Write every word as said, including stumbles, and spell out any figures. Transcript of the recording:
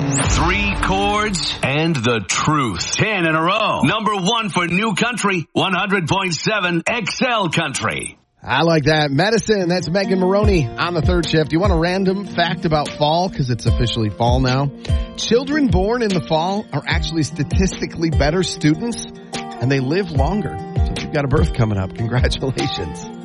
Three chords and the truth. Ten in a row. Number one for New Country, one hundred point seven X L Country. I like that. Medicine, that's Megan Maroney on the third shift. You want a random fact about fall? Because it's officially fall now. Children born in the fall are actually statistically better students, and they live longer. So if you've got a birth coming up, congratulations.